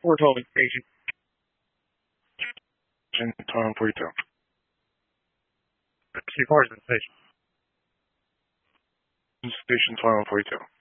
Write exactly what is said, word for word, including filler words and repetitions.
Fort Hall Station. Taiwan forty-two. Two cars in the station. Station Taiwan forty-two.